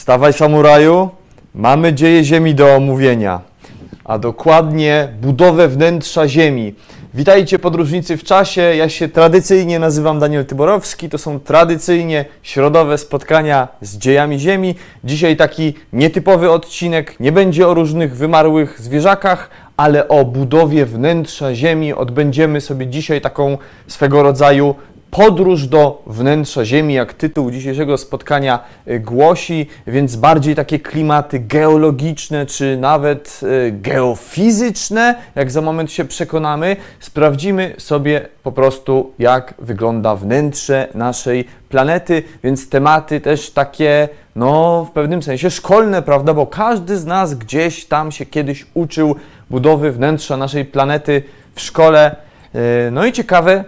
Wstawaj, samuraju, mamy dzieje Ziemi do omówienia, a dokładnie budowę wnętrza Ziemi. Witajcie podróżnicy w czasie, ja się tradycyjnie nazywam Daniel Tyborowski, to są tradycyjnie środowe spotkania z dziejami Ziemi. Dzisiaj taki nietypowy odcinek, nie będzie o różnych wymarłych zwierzakach, ale o budowie wnętrza Ziemi. Odbędziemy sobie dzisiaj taką swego rodzaju podróż do wnętrza Ziemi, jak tytuł dzisiejszego spotkania głosi, więc bardziej takie klimaty geologiczne, czy nawet geofizyczne, jak za moment się przekonamy. Sprawdzimy sobie po prostu, jak wygląda wnętrze naszej planety, więc tematy też takie, no w pewnym sensie szkolne, prawda, bo każdy z nas gdzieś tam się kiedyś uczył budowy wnętrza naszej planety w szkole. No i ciekawe,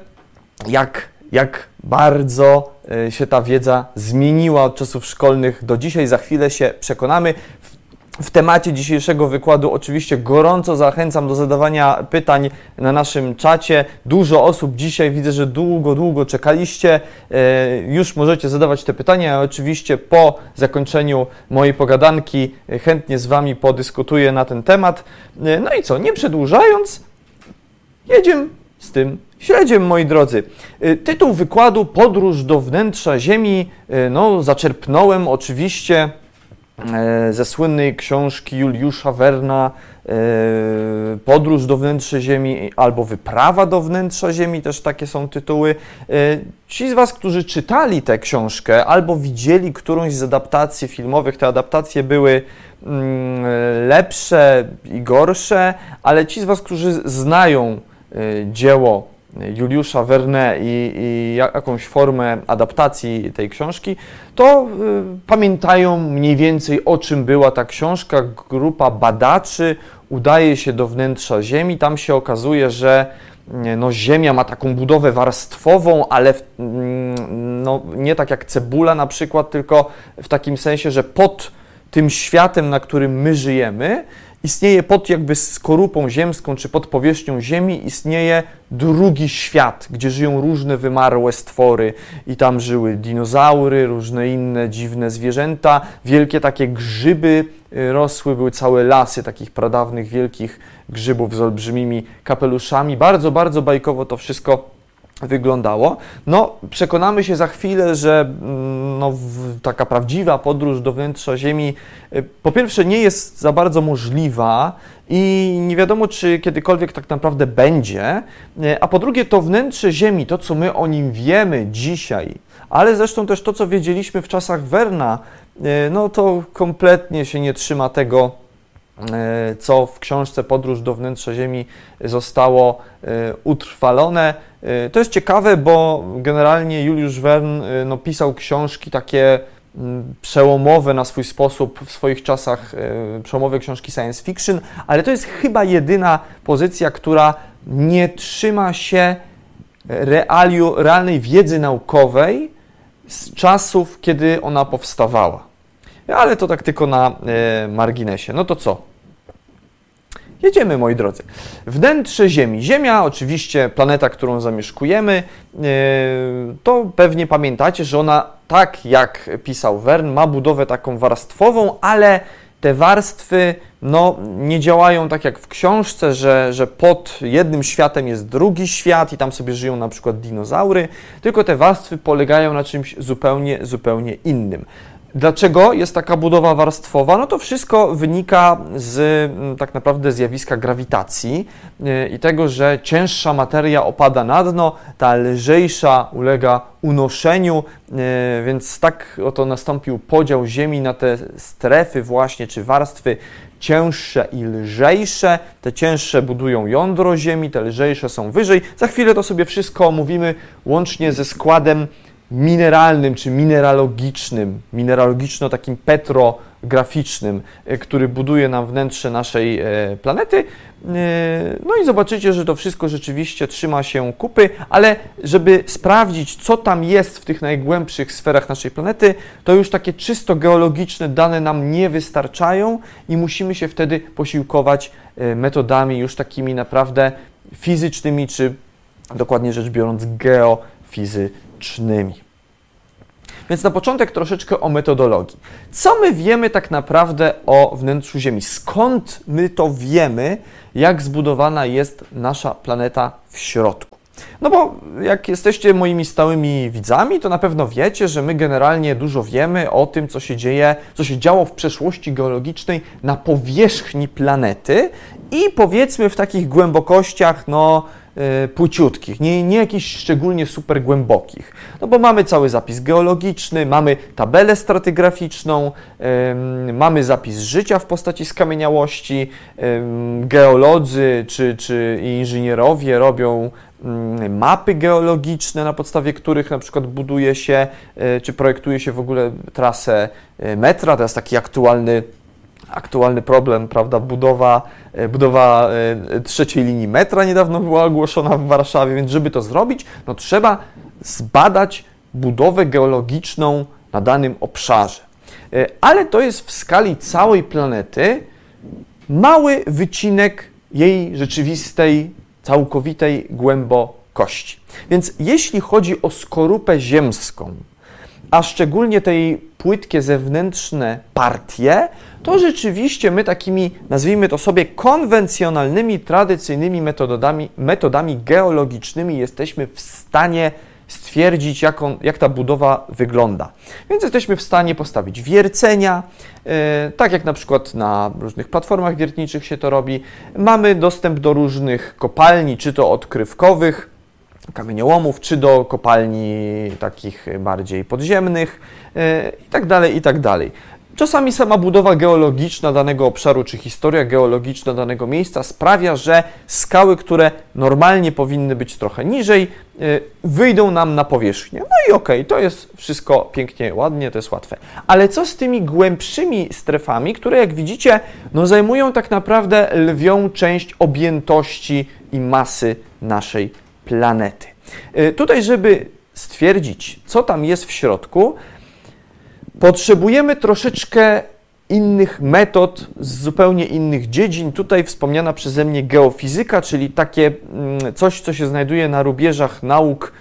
jak bardzo się ta wiedza zmieniła od czasów szkolnych do dzisiaj. Za chwilę się przekonamy. W temacie dzisiejszego wykładu oczywiście gorąco zachęcam do zadawania pytań na naszym czacie. Dużo osób dzisiaj, widzę, że długo czekaliście. Już możecie zadawać te pytania. Ja oczywiście po zakończeniu mojej pogadanki chętnie z Wami podyskutuję na ten temat. No i co, nie przedłużając, jedziemy z tym śledziem, moi drodzy. Tytuł wykładu Podróż do wnętrza Ziemi, no zaczerpnąłem oczywiście ze słynnej książki Juliusza Verna Podróż do wnętrza Ziemi albo Wyprawa do wnętrza Ziemi, też takie są tytuły. Ci z Was, którzy czytali tę książkę albo widzieli którąś z adaptacji filmowych, te adaptacje były lepsze i gorsze, ale ci z Was, którzy znają dzieło Juliusza Verne i jakąś formę adaptacji tej książki, to pamiętają mniej więcej, o czym była ta książka. Grupa badaczy udaje się do wnętrza Ziemi. Tam się okazuje, że no, Ziemia ma taką budowę warstwową, ale no, nie tak jak cebula na przykład, tylko w takim sensie, że pod tym światem, na którym my żyjemy, istnieje pod jakby skorupą ziemską, czy pod powierzchnią Ziemi istnieje drugi świat, gdzie żyją różne wymarłe stwory i tam żyły dinozaury, różne inne dziwne zwierzęta, wielkie takie grzyby rosły, były całe lasy takich pradawnych, wielkich grzybów z olbrzymimi kapeluszami. Bardzo bajkowo to wszystko wyglądało. No, przekonamy się za chwilę, że no, taka prawdziwa podróż do wnętrza Ziemi po pierwsze nie jest za bardzo możliwa i nie wiadomo, czy kiedykolwiek tak naprawdę będzie, a po drugie to wnętrze Ziemi, to co my o nim wiemy dzisiaj, ale zresztą też to, co wiedzieliśmy w czasach Verna, no to kompletnie się nie trzyma tego, co w książce Podróż do wnętrza Ziemi zostało utrwalone. To jest ciekawe, bo generalnie Juliusz Verne no, pisał książki takie przełomowe na swój sposób w swoich czasach, przełomowe książki science fiction, ale to jest chyba jedyna pozycja, która nie trzyma się realnej wiedzy naukowej z czasów, kiedy ona powstawała. Ale to tak tylko na marginesie. No to co? Jedziemy, moi drodzy. Wnętrze Ziemi. Ziemia, oczywiście planeta, którą zamieszkujemy, to pewnie pamiętacie, że ona, tak jak pisał Verne, ma budowę taką warstwową, ale te warstwy no, nie działają tak jak w książce, że pod jednym światem jest drugi świat i tam sobie żyją na przykład dinozaury, tylko te warstwy polegają na czymś zupełnie innym. Dlaczego jest taka budowa warstwowa? No to wszystko wynika z tak naprawdę zjawiska grawitacji i tego, że cięższa materia opada na dno, ta lżejsza ulega unoszeniu, więc tak oto nastąpił podział Ziemi na te strefy właśnie, czy warstwy cięższe i lżejsze. Te cięższe budują jądro Ziemi, te lżejsze są wyżej. Za chwilę to sobie wszystko omówimy łącznie ze składem mineralnym czy mineralogiczno takim petrograficznym, który buduje nam wnętrze naszej planety. No i zobaczycie, że to wszystko rzeczywiście trzyma się kupy, ale żeby sprawdzić, co tam jest w tych najgłębszych sferach naszej planety, to już takie czysto geologiczne dane nam nie wystarczają i musimy się wtedy posiłkować metodami już takimi naprawdę fizycznymi, czy dokładnie rzecz biorąc geofizycznymi. Więc na początek troszeczkę o metodologii. Co my wiemy tak naprawdę o wnętrzu Ziemi? Skąd my to wiemy, jak zbudowana jest nasza planeta w środku? No bo jak jesteście moimi stałymi widzami, to na pewno wiecie, że my generalnie dużo wiemy o tym, co się działo w przeszłości geologicznej na powierzchni planety i powiedzmy w takich głębokościach, płyciutkich, nie jakichś szczególnie super głębokich. No bo mamy cały zapis geologiczny, mamy tabelę stratygraficzną, mamy zapis życia w postaci skamieniałości, geolodzy czy inżynierowie robią mapy geologiczne, na podstawie których na przykład buduje się, czy projektuje się w ogóle trasę metra. To jest taki aktualny problem, prawda? Budowa trzeciej linii metra niedawno była ogłoszona w Warszawie, więc żeby to zrobić, no trzeba zbadać budowę geologiczną na danym obszarze. Ale to jest w skali całej planety mały wycinek jej rzeczywistej, całkowitej głębokości. Więc jeśli chodzi o skorupę ziemską, a szczególnie tej płytkie zewnętrzne partie, to rzeczywiście my takimi, nazwijmy to sobie, konwencjonalnymi, tradycyjnymi metodami geologicznymi jesteśmy w stanie stwierdzić, jak ta budowa wygląda. Więc jesteśmy w stanie postawić wiercenia, tak jak na przykład na różnych platformach wiertniczych się to robi. Mamy dostęp do różnych kopalni, czy to odkrywkowych, kamieniołomów, czy do kopalni takich bardziej podziemnych i tak dalej, i tak dalej. Czasami sama budowa geologiczna danego obszaru, czy historia geologiczna danego miejsca sprawia, że skały, które normalnie powinny być trochę niżej, wyjdą nam na powierzchnię. No i okej, to jest wszystko pięknie, ładnie, to jest łatwe. Ale co z tymi głębszymi strefami, które jak widzicie, zajmują tak naprawdę lwią część objętości i masy naszej planety. Tutaj, żeby stwierdzić, co tam jest w środku, potrzebujemy troszeczkę innych metod z zupełnie innych dziedzin. Tutaj wspomniana przeze mnie geofizyka, czyli takie coś, co się znajduje na rubieżach nauk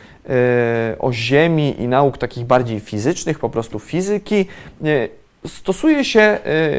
o Ziemi i nauk takich bardziej fizycznych, po prostu fizyki. Stosuje się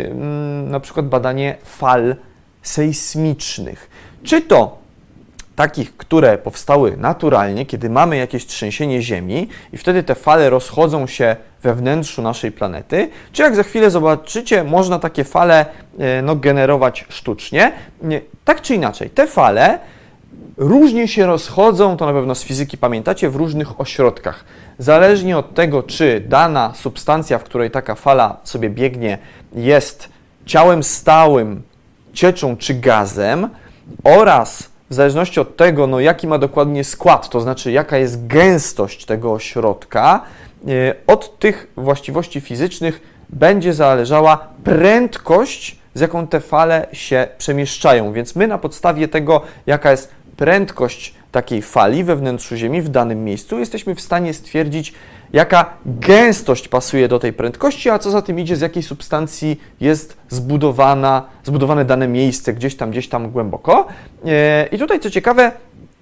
na przykład badanie fal sejsmicznych. Czy to takich, które powstały naturalnie, kiedy mamy jakieś trzęsienie Ziemi i wtedy te fale rozchodzą się we wnętrzu naszej planety, czy jak za chwilę zobaczycie, można takie fale generować sztucznie. Tak czy inaczej, te fale różnie się rozchodzą, to na pewno z fizyki pamiętacie, w różnych ośrodkach. Zależnie od tego, czy dana substancja, w której taka fala sobie biegnie, jest ciałem stałym, cieczą czy gazem oraz w zależności od tego, jaki ma dokładnie skład, to znaczy jaka jest gęstość tego ośrodka, od tych właściwości fizycznych będzie zależała prędkość, z jaką te fale się przemieszczają. Więc my na podstawie tego, jaka jest prędkość takiej fali we wnętrzu Ziemi w danym miejscu, jesteśmy w stanie stwierdzić, jaka gęstość pasuje do tej prędkości, a co za tym idzie, z jakiej substancji jest zbudowane dane miejsce gdzieś tam głęboko. I tutaj co ciekawe,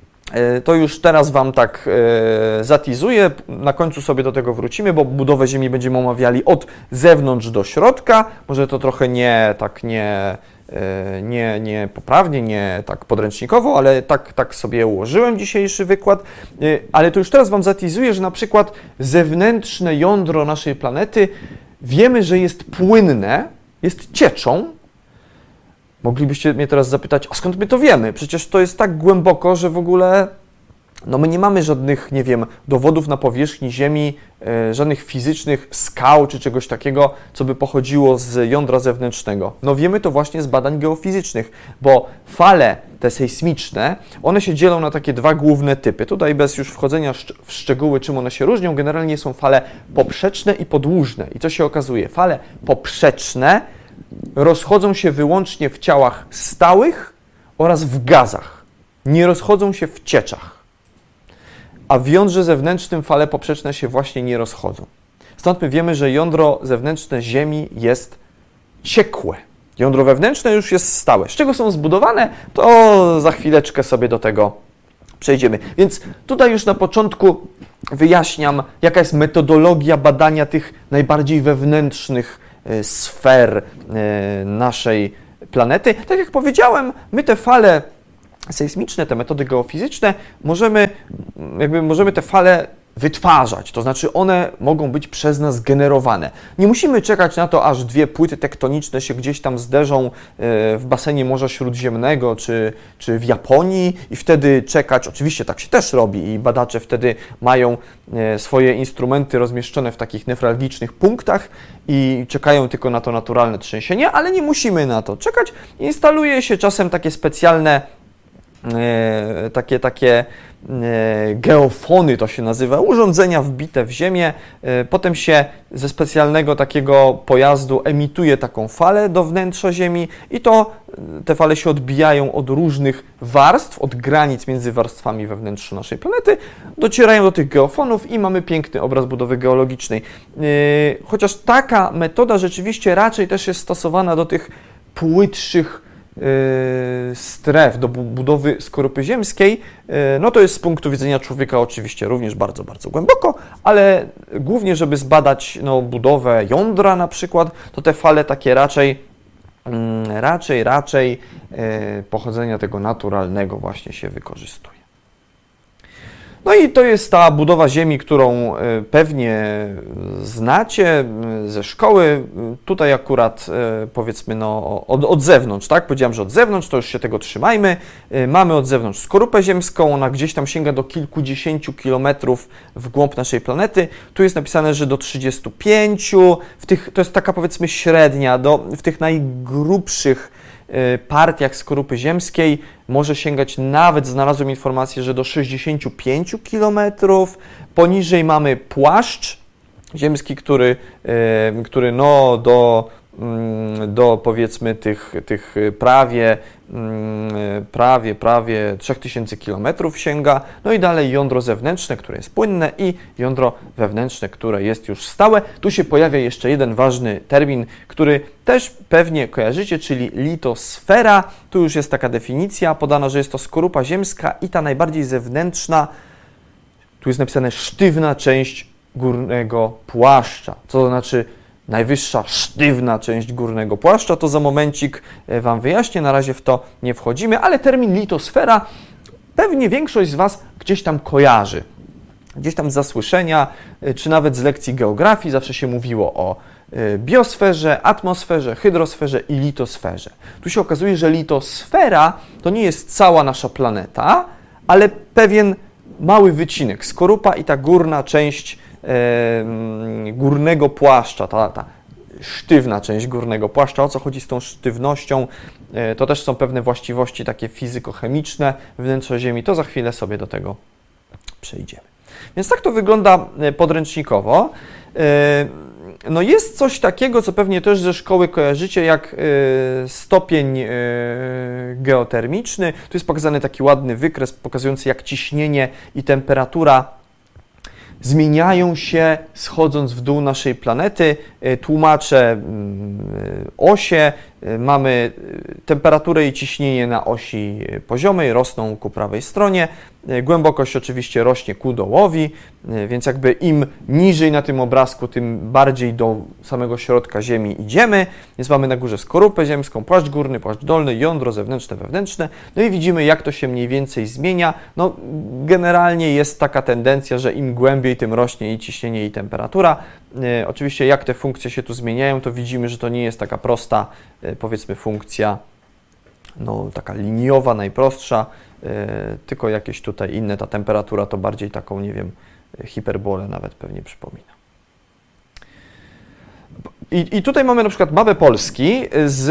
to już teraz Wam tak zatizuję, na końcu sobie do tego wrócimy, bo budowę Ziemi będziemy omawiali od zewnątrz do środka, może to trochę nie poprawnie, nie tak podręcznikowo, ale tak sobie ułożyłem dzisiejszy wykład. Ale to już teraz Wam zatizuję, że na przykład zewnętrzne jądro naszej planety wiemy, że jest płynne, jest cieczą. Moglibyście mnie teraz zapytać, a skąd my to wiemy? Przecież to jest tak głęboko, że w ogóle my nie mamy żadnych, dowodów na powierzchni Ziemi, żadnych fizycznych skał czy czegoś takiego, co by pochodziło z jądra zewnętrznego. Wiemy to właśnie z badań geofizycznych, bo fale te sejsmiczne, one się dzielą na takie dwa główne typy. Tutaj bez już wchodzenia w szczegóły, czym one się różnią, generalnie są fale poprzeczne i podłużne. I co się okazuje? Fale poprzeczne rozchodzą się wyłącznie w ciałach stałych oraz w gazach. Nie rozchodzą się w cieczach. A w jądrze zewnętrznym fale poprzeczne się właśnie nie rozchodzą. Stąd my wiemy, że jądro zewnętrzne Ziemi jest ciekłe. Jądro wewnętrzne już jest stałe. Z czego są zbudowane, to za chwileczkę sobie do tego przejdziemy. Więc tutaj już na początku wyjaśniam, jaka jest metodologia badania tych najbardziej wewnętrznych sfer naszej planety. Tak jak powiedziałem, my te fale sejsmiczne, te metody geofizyczne, możemy te fale wytwarzać, to znaczy one mogą być przez nas generowane. Nie musimy czekać na to, aż dwie płyty tektoniczne się gdzieś tam zderzą w basenie Morza Śródziemnego czy w Japonii i wtedy czekać, oczywiście tak się też robi i badacze wtedy mają swoje instrumenty rozmieszczone w takich newralgicznych punktach i czekają tylko na to naturalne trzęsienie, ale nie musimy na to czekać. Instaluje się czasem takie specjalne takie geofony, to się nazywa, urządzenia wbite w ziemię. Potem się ze specjalnego takiego pojazdu emituje taką falę do wnętrza Ziemi i te fale się odbijają od różnych warstw, od granic między warstwami we wnętrzu naszej planety, docierają do tych geofonów i mamy piękny obraz budowy geologicznej. Chociaż taka metoda rzeczywiście raczej też jest stosowana do tych płytszych stref, do budowy skorupy ziemskiej, no to jest z punktu widzenia człowieka oczywiście również bardzo, bardzo głęboko, ale głównie, żeby zbadać budowę jądra na przykład, to te fale takie raczej pochodzenia tego naturalnego właśnie się wykorzystuje. No i to jest ta budowa Ziemi, którą pewnie znacie ze szkoły. Tutaj akurat powiedzmy od zewnątrz, tak? Powiedziałem, że od zewnątrz, to już się tego trzymajmy. Mamy od zewnątrz skorupę ziemską, ona gdzieś tam sięga do kilkudziesięciu kilometrów w głąb naszej planety. Tu jest napisane, że do 35, to jest taka powiedzmy średnia, w tych najgrubszych partiach skorupy ziemskiej może sięgać nawet, znalazłem informację, że do 65 km. Poniżej mamy płaszcz ziemski, który do powiedzmy tych prawie 3000 km sięga. No i dalej jądro zewnętrzne, które jest płynne i jądro wewnętrzne, które jest już stałe. Tu się pojawia jeszcze jeden ważny termin, który też pewnie kojarzycie, czyli litosfera. Tu już jest taka definicja podana, że jest to skorupa ziemska i ta najbardziej zewnętrzna, tu jest napisane sztywna część górnego płaszcza. Co to znaczy najwyższa sztywna część górnego płaszcza, to za momencik Wam wyjaśnię, na razie w to nie wchodzimy, ale termin litosfera pewnie większość z Was gdzieś tam kojarzy. Gdzieś tam z zasłyszenia, czy nawet z lekcji geografii zawsze się mówiło o biosferze, atmosferze, hydrosferze i litosferze. Tu się okazuje, że litosfera to nie jest cała nasza planeta, ale pewien mały wycinek, skorupa i ta górna część górnego płaszcza, ta sztywna część górnego płaszcza. O co chodzi z tą sztywnością? To też są pewne właściwości takie fizykochemiczne wnętrza Ziemi. To za chwilę sobie do tego przejdziemy. Więc tak to wygląda podręcznikowo. No jest coś takiego, co pewnie też ze szkoły kojarzycie, jak stopień geotermiczny. Tu jest pokazany taki ładny wykres pokazujący, jak ciśnienie i temperatura zmieniają się schodząc w dół naszej planety. Tłumaczę osie. Mamy temperaturę i ciśnienie na osi poziomej, rosną ku prawej stronie. Głębokość oczywiście rośnie ku dołowi, więc jakby im niżej na tym obrazku, tym bardziej do samego środka Ziemi idziemy. Więc mamy na górze skorupę ziemską, płaszcz górny, płaszcz dolny, jądro zewnętrzne, wewnętrzne. No i widzimy, jak to się mniej więcej zmienia. No, generalnie jest taka tendencja, że im głębiej, tym rośnie i ciśnienie, i temperatura. Oczywiście jak te funkcje się tu zmieniają, to widzimy, że to nie jest taka prosta, powiedzmy, funkcja taka liniowa, najprostsza, tylko jakieś tutaj inne. Ta temperatura to bardziej taką, nie wiem, hiperbolę nawet pewnie przypomina. I tutaj mamy na przykład mapę Polski,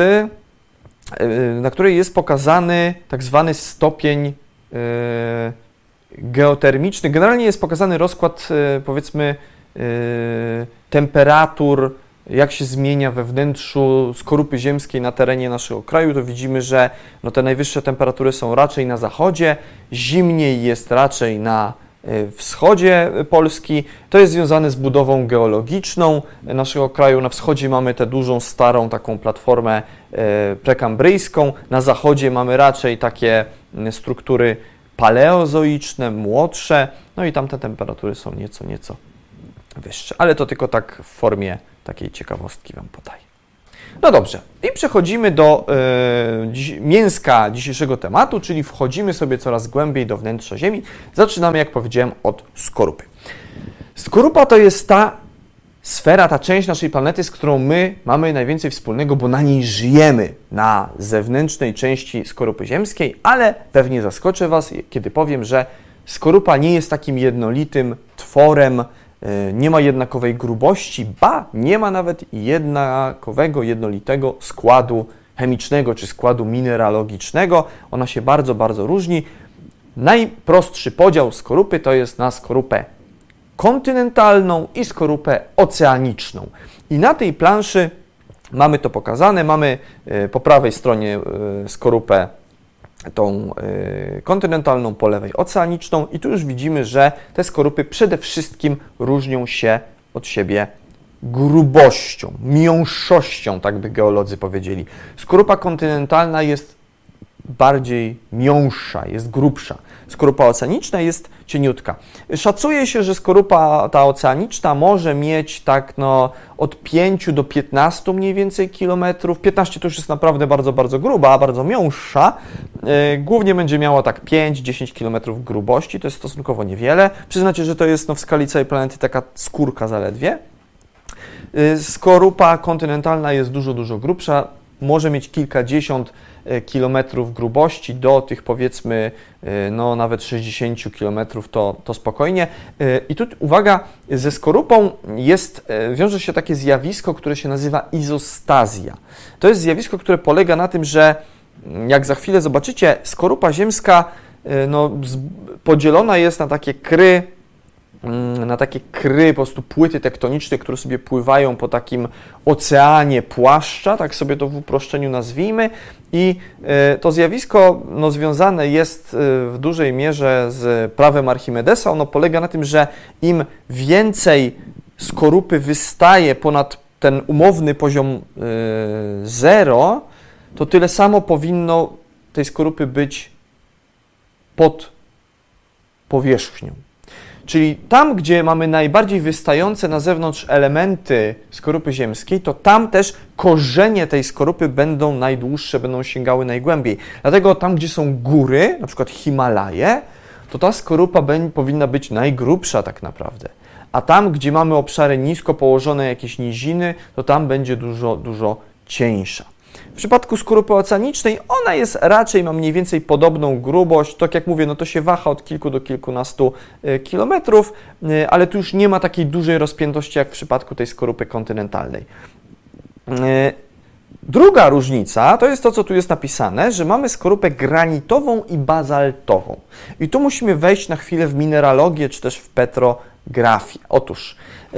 na której jest pokazany tak zwany stopień geotermiczny. Generalnie jest pokazany rozkład, powiedzmy, temperatur, jak się zmienia we wnętrzu skorupy ziemskiej na terenie naszego kraju, to widzimy, że te najwyższe temperatury są raczej na zachodzie, zimniej jest raczej na wschodzie Polski. To jest związane z budową geologiczną naszego kraju. Na wschodzie mamy tę dużą, starą taką platformę prekambryjską, na zachodzie mamy raczej takie struktury paleozoiczne, młodsze, no i tam te temperatury są nieco wyższe, ale to tylko tak w formie takiej ciekawostki Wam podaję. No dobrze, i przechodzimy do mięska dzisiejszego tematu, czyli wchodzimy sobie coraz głębiej do wnętrza Ziemi. Zaczynamy, jak powiedziałem, od skorupy. Skorupa to jest ta sfera, ta część naszej planety, z którą my mamy najwięcej wspólnego, bo na niej żyjemy, na zewnętrznej części skorupy ziemskiej, ale pewnie zaskoczę Was, kiedy powiem, że skorupa nie jest takim jednolitym tworem, nie ma jednakowej grubości, ba, nie ma nawet jednakowego, jednolitego składu chemicznego czy składu mineralogicznego. Ona się bardzo różni. Najprostszy podział skorupy to jest na skorupę kontynentalną i skorupę oceaniczną. I na tej planszy mamy to pokazane. Mamy po prawej stronie skorupę tą kontynentalną, po lewej oceaniczną i tu już widzimy, że te skorupy przede wszystkim różnią się od siebie grubością, miąższością, tak by geolodzy powiedzieli. Skorupa kontynentalna jest bardziej miąższa, jest grubsza. Skorupa oceaniczna jest cieniutka. Szacuje się, że skorupa ta oceaniczna może mieć tak od 5 do 15 mniej więcej kilometrów. 15 to już jest naprawdę bardzo gruba, bardzo miąższa. Głównie będzie miała tak 5-10 kilometrów grubości, to jest stosunkowo niewiele. Przyznacie, że to jest w skali całej planety taka skórka zaledwie. Skorupa kontynentalna jest dużo grubsza, może mieć kilkadziesiąt kilometrów grubości do tych, powiedzmy, nawet 60 kilometrów to spokojnie. I tu uwaga, ze skorupą wiąże się takie zjawisko, które się nazywa izostazja. To jest zjawisko, które polega na tym, że jak za chwilę zobaczycie, skorupa ziemska podzielona jest na takie kry, po prostu płyty tektoniczne, które sobie pływają po takim oceanie płaszcza, tak sobie to w uproszczeniu nazwijmy. I to zjawisko związane jest w dużej mierze z prawem Archimedesa. Ono polega na tym, że im więcej skorupy wystaje ponad ten umowny poziom 0, to tyle samo powinno tej skorupy być pod powierzchnią. Czyli tam, gdzie mamy najbardziej wystające na zewnątrz elementy skorupy ziemskiej, to tam też korzenie tej skorupy będą najdłuższe, będą sięgały najgłębiej. Dlatego tam, gdzie są góry, na przykład Himalaje, to ta skorupa powinna być najgrubsza tak naprawdę. A tam, gdzie mamy obszary nisko położone, jakieś niziny, to tam będzie dużo cieńsza. W przypadku skorupy oceanicznej ona jest raczej, ma mniej więcej podobną grubość. Tak jak mówię, to się waha od kilku do kilkunastu kilometrów, ale tu już nie ma takiej dużej rozpiętości jak w przypadku tej skorupy kontynentalnej. Druga różnica to jest to, co tu jest napisane, że mamy skorupę granitową i bazaltową. I tu musimy wejść na chwilę w mineralogię czy też w petrografię. Otóż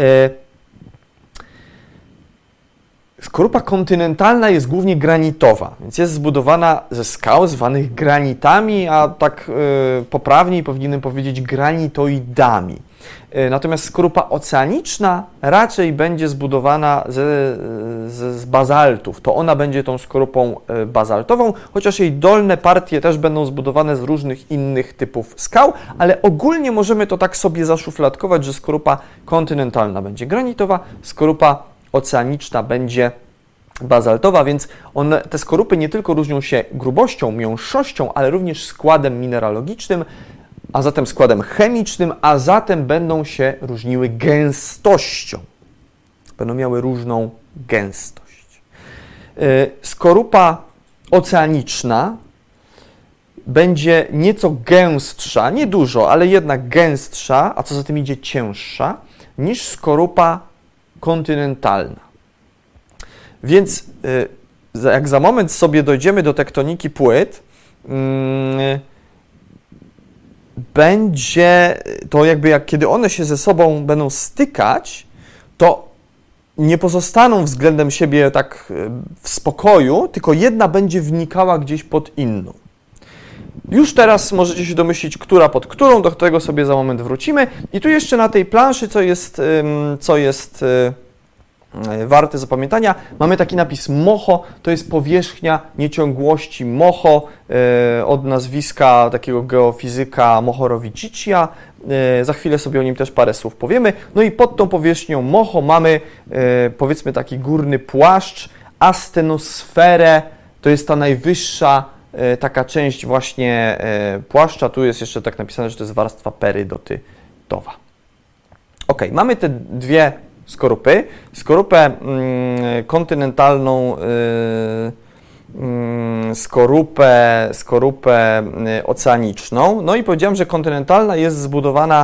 skorupa kontynentalna jest głównie granitowa, więc jest zbudowana ze skał zwanych granitami, a tak poprawniej powinienem powiedzieć granitoidami. Natomiast skorupa oceaniczna raczej będzie zbudowana z bazaltów. To ona będzie tą skorupą bazaltową, chociaż jej dolne partie też będą zbudowane z różnych innych typów skał, ale ogólnie możemy to tak sobie zaszufladkować, że skorupa kontynentalna będzie granitowa, skorupa oceaniczna będzie bazaltowa, więc te skorupy nie tylko różnią się grubością, miąższością, ale również składem mineralogicznym, a zatem składem chemicznym, a zatem będą się różniły gęstością. Będą miały różną gęstość. Skorupa oceaniczna będzie nieco gęstsza, nie dużo, ale jednak gęstsza, a co za tym idzie cięższa, niż skorupa kontynentalna. Więc jak za moment sobie dojdziemy do tektoniki płyt, będzie to kiedy one się ze sobą będą stykać, to nie pozostaną względem siebie tak w spokoju, tylko jedna będzie wnikała gdzieś pod inną. Już teraz możecie się domyślić, która pod którą, do tego sobie za moment wrócimy. I tu jeszcze na tej planszy, co jest warte zapamiętania. Mamy taki napis Moho, to jest powierzchnia nieciągłości Moho od nazwiska takiego geofizyka Mohorovičičia. Za chwilę sobie o nim też parę słów powiemy. No i pod tą powierzchnią Moho mamy powiedzmy taki górny płaszcz, astenosferę, to jest ta najwyższa taka część właśnie płaszcza. Tu jest jeszcze tak napisane, że to jest warstwa perydotytowa. Ok, mamy te dwie skorupy. Skorupę kontynentalną, skorupę oceaniczną. No i powiedziałem, że kontynentalna jest zbudowana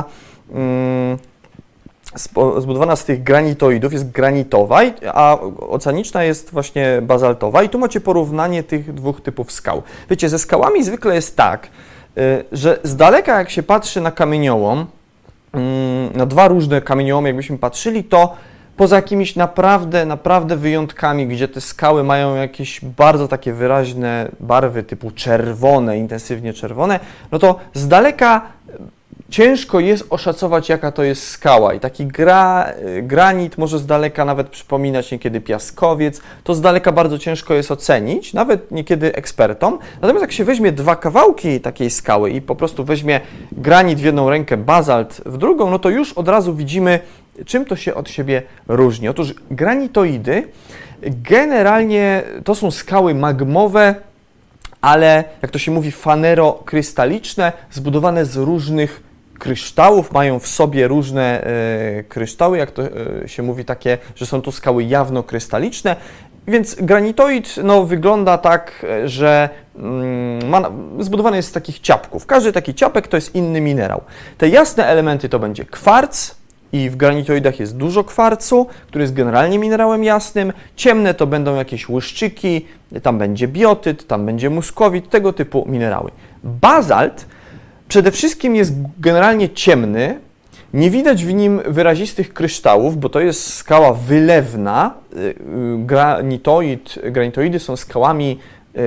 z tych granitoidów, jest granitowa, a oceaniczna jest właśnie bazaltowa. I tu macie porównanie tych dwóch typów skał. Wiecie, ze skałami zwykle jest tak, że z daleka jak się patrzy na kamieniołom, na dwa różne kamieniołomy jakbyśmy patrzyli, to poza jakimiś naprawdę wyjątkami, gdzie te skały mają jakieś bardzo takie wyraźne barwy typu czerwone, intensywnie czerwone, no to z daleka ciężko jest oszacować, jaka to jest skała. I taki granit może z daleka nawet przypominać niekiedy piaskowiec. To z daleka bardzo ciężko jest ocenić, nawet niekiedy ekspertom. Natomiast jak się weźmie dwa kawałki takiej skały i po prostu weźmie granit w jedną rękę, bazalt w drugą, no to już od razu widzimy, czym to się od siebie różni. Otóż granitoidy generalnie to są skały magmowe, ale jak to się mówi, fanerokrystaliczne, zbudowane z różnych kryształów, mają w sobie różne kryształy, jak to się mówi, takie, że są to skały jawnokrystaliczne, więc granitoid wygląda tak, że zbudowany jest z takich ciapków. Każdy taki ciapek to jest inny minerał. Te jasne elementy to będzie kwarc i w granitoidach jest dużo kwarcu, który jest generalnie minerałem jasnym. Ciemne to będą jakieś łyżczyki, tam będzie biotyt, tam będzie muskowit, tego typu minerały. Bazalt przede wszystkim jest generalnie ciemny, nie widać w nim wyrazistych kryształów, bo to jest skała wylewna. Granitoidy są skałami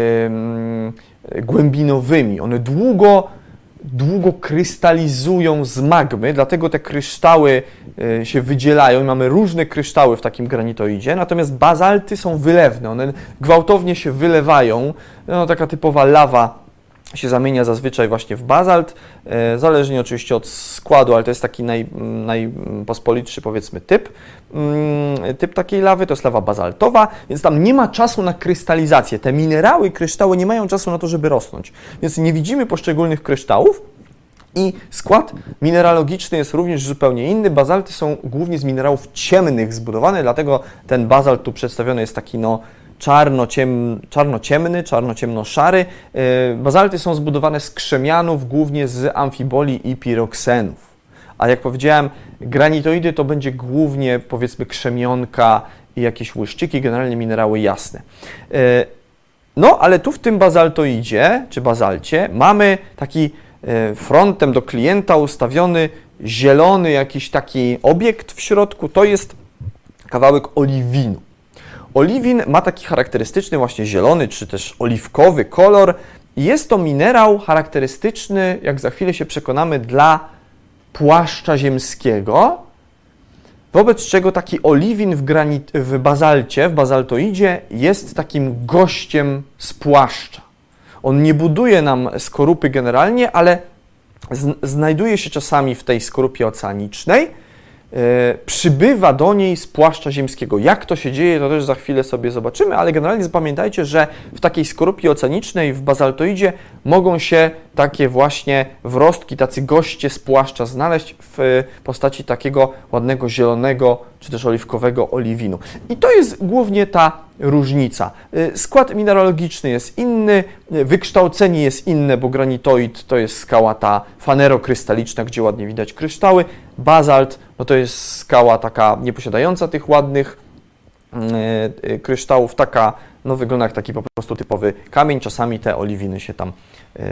głębinowymi. One długo krystalizują z magmy, dlatego te kryształy się wydzielają. Mamy różne kryształy w takim granitoidzie, natomiast bazalty są wylewne. One gwałtownie się wylewają. Taka typowa lawa się zamienia zazwyczaj właśnie w bazalt, zależnie oczywiście od składu, ale to jest taki najpospolitszy, powiedzmy, typ takiej lawy, to jest lawa bazaltowa, więc tam nie ma czasu na krystalizację. Te minerały, kryształy nie mają czasu na to, żeby rosnąć, więc nie widzimy poszczególnych kryształów i skład mineralogiczny jest również zupełnie inny. Bazalty są głównie z minerałów ciemnych zbudowane, dlatego ten bazalt tu przedstawiony jest taki czarno-ciemno-szary. Bazalty są zbudowane z krzemianów, głównie z amfiboli i piroksenów. A jak powiedziałem, granitoidy to będzie głównie, powiedzmy, krzemionka i jakieś łyżczyki, generalnie minerały jasne. Ale tu w tym bazaltoidzie, czy bazalcie, mamy taki frontem do klienta ustawiony zielony jakiś taki obiekt w środku, to jest kawałek oliwinu. Oliwin ma taki charakterystyczny właśnie zielony, czy też oliwkowy kolor. Jest to minerał charakterystyczny, jak za chwilę się przekonamy, dla płaszcza ziemskiego, wobec czego taki oliwin w bazaltoidzie jest takim gościem z płaszcza. On nie buduje nam skorupy generalnie, ale znajduje się czasami w tej skorupie oceanicznej, przybywa do niej z płaszcza ziemskiego. Jak to się dzieje, to też za chwilę sobie zobaczymy, ale generalnie zapamiętajcie, że w takiej skorupie oceanicznej, w bazaltoidzie mogą się takie właśnie wrostki, tacy goście z płaszcza znaleźć w postaci takiego ładnego zielonego czy też oliwkowego oliwinu. I to jest głównie ta różnica. Skład mineralogiczny jest inny, wykształcenie jest inne, bo granitoid to jest skała ta fanerokrystaliczna, gdzie ładnie widać kryształy. Bazalt to jest skała taka nieposiadająca tych ładnych kryształów, taka wygląda jak taki po prostu typowy kamień. Czasami te oliwiny się tam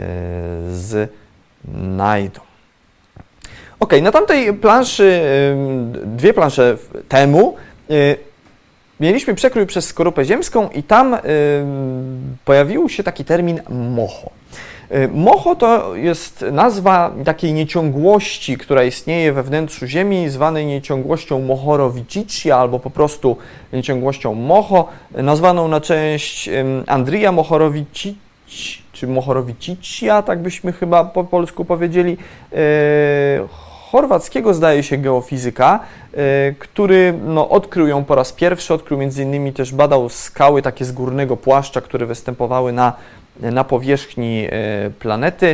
znajdą. Ok, na tamtej planszy, dwie plansze temu, mieliśmy przekrój przez skorupę ziemską i tam pojawił się taki termin moho. Moho to jest nazwa takiej nieciągłości, która istnieje we wnętrzu Ziemi, zwanej nieciągłością Mohorovičičia albo po prostu nieciągłością Moho, nazwaną na cześć Andrija Mohorovičič, czy Mohorovičičia, tak byśmy chyba po polsku powiedzieli, chorwackiego, zdaje się, geofizyka, który odkrył ją po raz pierwszy, odkrył między innymi też, badał skały takie z górnego płaszcza, które występowały na powierzchni planety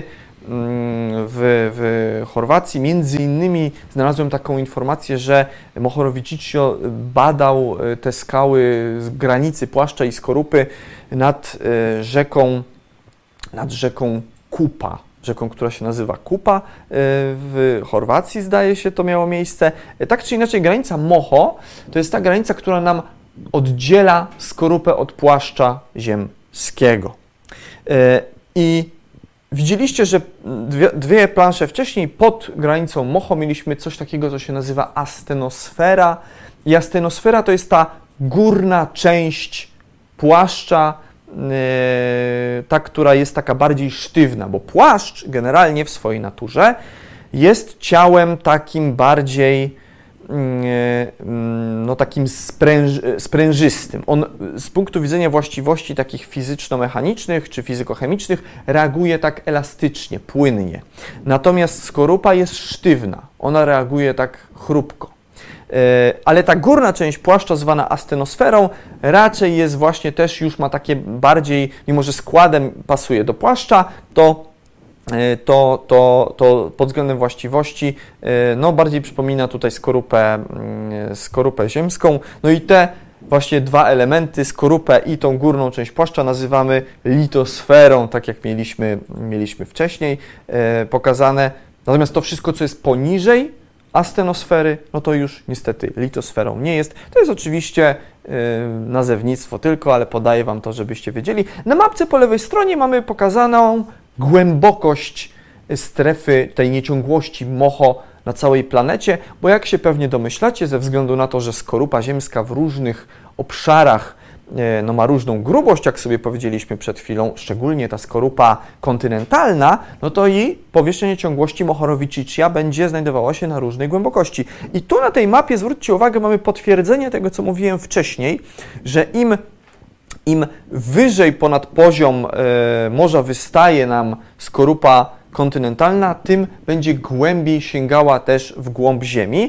w Chorwacji. Między innymi znalazłem taką informację, że Mohorovičič badał te skały z granicy płaszcza i skorupy nad rzeką Kupa. Rzeką, która się nazywa Kupa, w Chorwacji, zdaje się, to miało miejsce. Tak czy inaczej, granica Moho to jest ta granica, która nam oddziela skorupę od płaszcza ziemskiego. I widzieliście, że dwie plansze wcześniej pod granicą Moho mieliśmy coś takiego, co się nazywa astenosfera. I astenosfera to jest ta górna część płaszcza, ta, która jest taka bardziej sztywna, bo płaszcz generalnie w swojej naturze jest ciałem takim bardziej takim sprężystym. On z punktu widzenia właściwości takich fizyczno-mechanicznych czy fizykochemicznych reaguje tak elastycznie, płynnie. Natomiast skorupa jest sztywna, ona reaguje tak chrupko. Ale ta górna część płaszcza zwana astenosferą raczej jest właśnie też już ma takie bardziej, mimo że składem pasuje do płaszcza, to pod względem właściwości bardziej przypomina tutaj skorupę ziemską. No i te właśnie dwa elementy, skorupę i tą górną część płaszcza, nazywamy litosferą, tak jak mieliśmy wcześniej pokazane. Natomiast to wszystko, co jest poniżej astenosfery, no to już niestety litosferą nie jest. To jest oczywiście nazewnictwo tylko, ale podaję Wam to, żebyście wiedzieli. Na mapce po lewej stronie mamy pokazaną głębokość strefy tej nieciągłości Moho na całej planecie, bo jak się pewnie domyślacie, ze względu na to, że skorupa ziemska w różnych obszarach ma różną grubość, jak sobie powiedzieliśmy przed chwilą, szczególnie ta skorupa kontynentalna, no to i powierzchnia nieciągłości Mohorovičičia będzie znajdowała się na różnej głębokości. I tu na tej mapie, zwróćcie uwagę, mamy potwierdzenie tego, co mówiłem wcześniej, że im wyżej ponad poziom morza wystaje nam skorupa kontynentalna, tym będzie głębiej sięgała też w głąb Ziemi.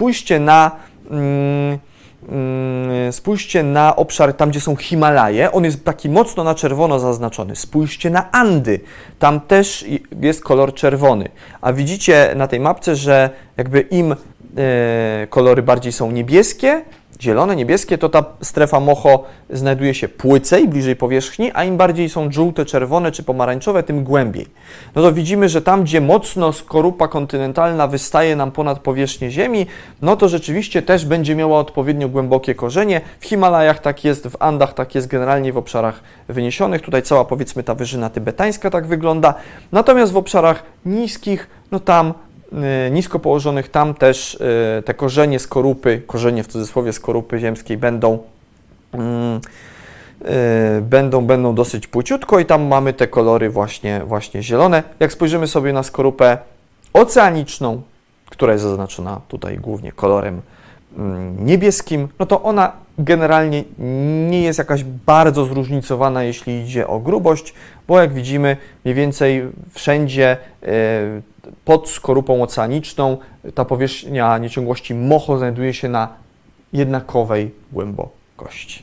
Spójrzcie na obszar tam, gdzie są Himalaje. On jest taki mocno na czerwono zaznaczony. Spójrzcie na Andy. Tam też jest kolor czerwony. A widzicie na tej mapce, że jakby im kolory bardziej są niebieskie, zielone, niebieskie, to ta strefa Moho znajduje się płycej, bliżej powierzchni, a im bardziej są żółte, czerwone czy pomarańczowe, tym głębiej. No to widzimy, że tam, gdzie mocno skorupa kontynentalna wystaje nam ponad powierzchnię Ziemi, no to rzeczywiście też będzie miała odpowiednio głębokie korzenie. W Himalajach tak jest, w Andach tak jest, generalnie w obszarach wyniesionych. Tutaj cała, powiedzmy, ta wyżyna tybetańska tak wygląda. Natomiast w obszarach niskich, no tam nisko położonych, tam też te korzenie skorupy, korzenie w cudzysłowie skorupy ziemskiej będą dosyć płyciutko i tam mamy te kolory właśnie zielone. Jak spojrzymy sobie na skorupę oceaniczną, która jest zaznaczona tutaj głównie kolorem niebieskim, no to ona generalnie nie jest jakaś bardzo zróżnicowana, jeśli idzie o grubość, bo jak widzimy, mniej więcej wszędzie pod skorupą oceaniczną ta powierzchnia nieciągłości Moho znajduje się na jednakowej głębokości.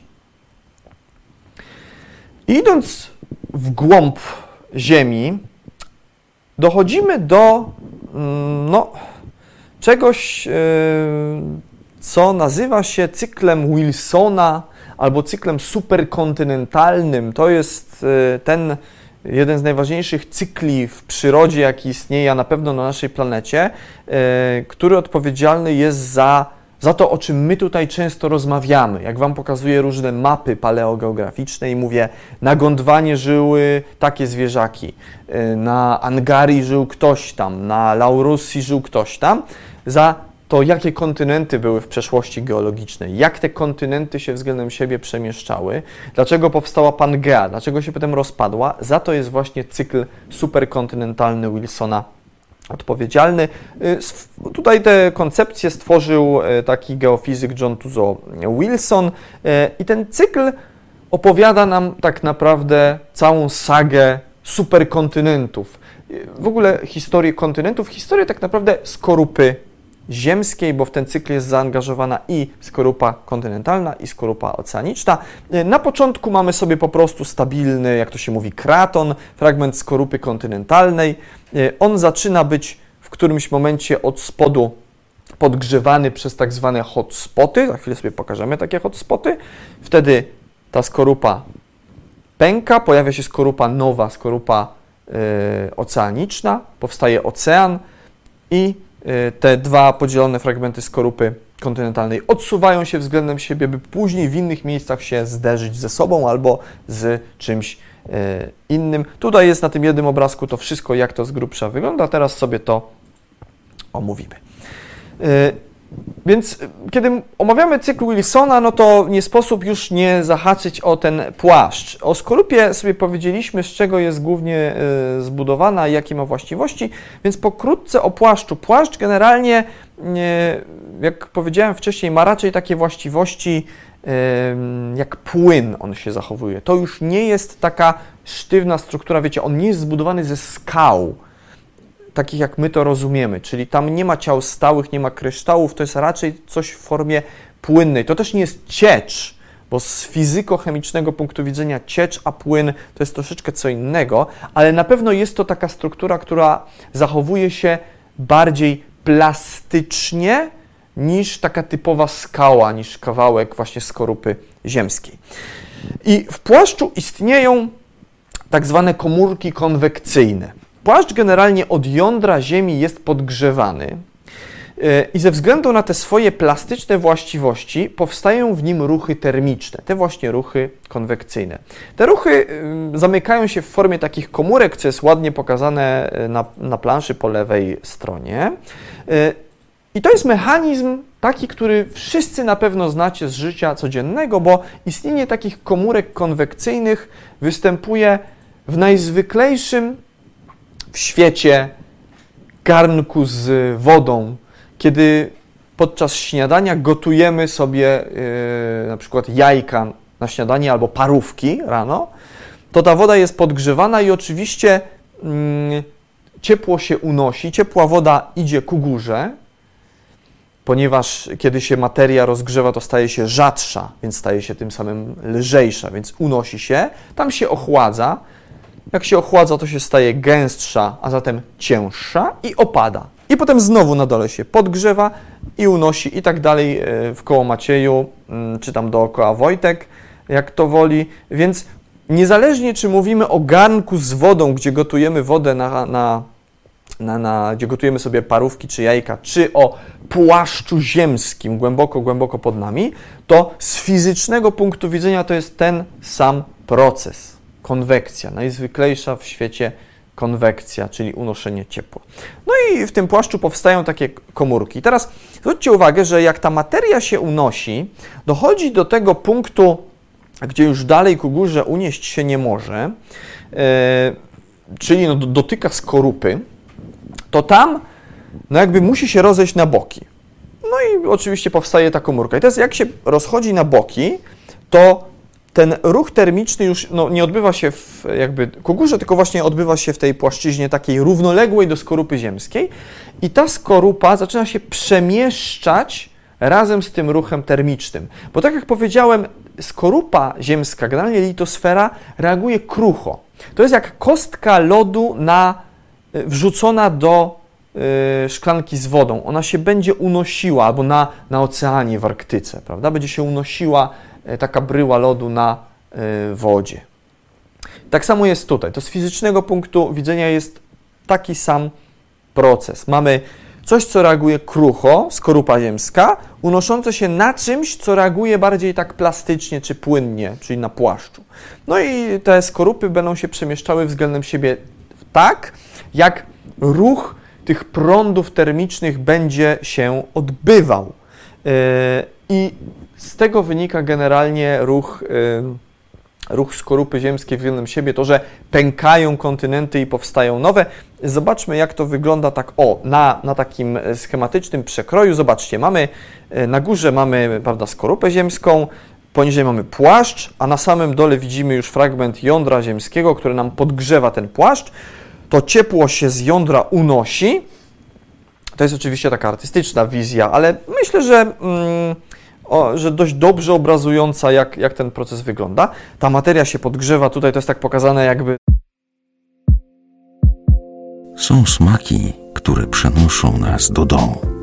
Idąc w głąb Ziemi, dochodzimy do czegoś, co nazywa się cyklem Wilsona albo cyklem superkontynentalnym. To jest jeden z najważniejszych cykli w przyrodzie, jaki istnieje, a na pewno na naszej planecie, który odpowiedzialny jest za to, o czym my tutaj często rozmawiamy. Jak Wam pokazuję różne mapy paleogeograficzne i mówię, na Gondwanie żyły takie zwierzaki, na Angarii żył ktoś tam, na Laurusji żył ktoś tam. Za to jakie kontynenty były w przeszłości geologicznej, jak te kontynenty się względem siebie przemieszczały, dlaczego powstała Pangea, dlaczego się potem rozpadła. Za to jest właśnie cykl superkontynentalny Wilsona odpowiedzialny. Tutaj te koncepcje stworzył taki geofizyk John Tuzo Wilson i ten cykl opowiada nam tak naprawdę całą sagę superkontynentów. W ogóle historię kontynentów, historię tak naprawdę skorupy ziemskiej, bo w ten cykl jest zaangażowana i skorupa kontynentalna, i skorupa oceaniczna. Na początku mamy sobie po prostu stabilny, jak to się mówi, kraton, fragment skorupy kontynentalnej. On zaczyna być w którymś momencie od spodu podgrzewany przez tak zwane hotspoty. Za chwilę sobie pokażemy takie hotspoty. Wtedy ta skorupa pęka, pojawia się skorupa nowa, skorupa oceaniczna, powstaje ocean i te dwa podzielone fragmenty skorupy kontynentalnej odsuwają się względem siebie, by później w innych miejscach się zderzyć ze sobą albo z czymś innym. Tutaj jest na tym jednym obrazku to wszystko, jak to z grubsza wygląda. Teraz sobie to omówimy. Więc kiedy omawiamy cykl Wilsona, no to nie sposób już nie zahaczyć o ten płaszcz. O skorupie sobie powiedzieliśmy, z czego jest głównie zbudowana, jakie ma właściwości, więc pokrótce o płaszczu. Płaszcz generalnie, jak powiedziałem wcześniej, ma raczej takie właściwości jak płyn on się zachowuje. To już nie jest taka sztywna struktura, wiecie, on nie jest zbudowany ze skał, takich jak my to rozumiemy, czyli tam nie ma ciał stałych, nie ma kryształów, to jest raczej coś w formie płynnej. To też nie jest ciecz, bo z fizykochemicznego punktu widzenia ciecz a płyn to jest troszeczkę co innego, ale na pewno jest to taka struktura, która zachowuje się bardziej plastycznie niż taka typowa skała, niż kawałek właśnie skorupy ziemskiej. I w płaszczu istnieją tak zwane komórki konwekcyjne. Płaszcz generalnie od jądra Ziemi jest podgrzewany i ze względu na te swoje plastyczne właściwości powstają w nim ruchy termiczne, te właśnie ruchy konwekcyjne. Te ruchy zamykają się w formie takich komórek, co jest ładnie pokazane na planszy po lewej stronie. I to jest mechanizm taki, który wszyscy na pewno znacie z życia codziennego, bo istnienie takich komórek konwekcyjnych występuje w najzwyklejszym w świecie garnku z wodą, kiedy podczas śniadania gotujemy sobie na przykład jajka na śniadanie albo parówki rano, to ta woda jest podgrzewana i oczywiście ciepło się unosi, ciepła woda idzie ku górze, ponieważ kiedy się materia rozgrzewa, to staje się rzadsza, więc staje się tym samym lżejsza, więc unosi się, tam się ochładza. Jak się ochładza, to się staje gęstsza, a zatem cięższa i opada. I potem znowu na dole się podgrzewa i unosi i tak dalej w koło Macieju, czy tam dookoła Wojtek, jak to woli. Więc niezależnie, czy mówimy o garnku z wodą, gdzie gotujemy wodę gdzie gotujemy sobie parówki czy jajka, czy o płaszczu ziemskim głęboko, głęboko pod nami, to z fizycznego punktu widzenia to jest ten sam proces. Konwekcja, najzwyklejsza w świecie konwekcja, czyli unoszenie ciepła. No i w tym płaszczu powstają takie komórki. Teraz zwróćcie uwagę, że jak ta materia się unosi, dochodzi do tego punktu, gdzie już dalej ku górze unieść się nie może, czyli dotyka skorupy, to tam jakby musi się rozejść na boki. No i oczywiście powstaje ta komórka. I teraz jak się rozchodzi na boki, to ten ruch termiczny już nie odbywa się jakby ku górze, tylko właśnie odbywa się w tej płaszczyźnie takiej równoległej do skorupy ziemskiej i ta skorupa zaczyna się przemieszczać razem z tym ruchem termicznym. Bo tak jak powiedziałem, skorupa ziemska, generalnie litosfera, reaguje krucho. To jest jak kostka lodu wrzucona do szklanki z wodą. Ona się będzie unosiła, albo na oceanie w Arktyce, prawda? Będzie się unosiła taka bryła lodu na wodzie. Tak samo jest tutaj. To z fizycznego punktu widzenia jest taki sam proces. Mamy coś, co reaguje krucho, skorupa ziemska, unoszące się na czymś, co reaguje bardziej tak plastycznie czy płynnie, czyli na płaszczu. No i te skorupy będą się przemieszczały względem siebie tak, jak ruch tych prądów termicznych będzie się odbywał. I z tego wynika generalnie ruch skorupy ziemskiej względem siebie, to, że pękają kontynenty i powstają nowe. Zobaczmy, jak to wygląda tak na takim schematycznym przekroju. Zobaczcie, na górze mamy, prawda, skorupę ziemską, poniżej mamy płaszcz, a na samym dole widzimy już fragment jądra ziemskiego, który nam podgrzewa ten płaszcz. To ciepło się z jądra unosi. To jest oczywiście taka artystyczna wizja, ale myślę, że dość dobrze obrazująca, jak ten proces wygląda. Ta materia się podgrzewa, tutaj to jest tak pokazane jakby... Są smaki, które przenoszą nas do domu.